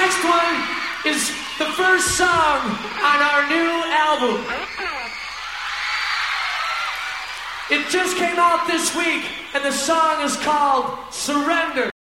next one is the first song on our new album. It just came out this week, and the song is called Surrender.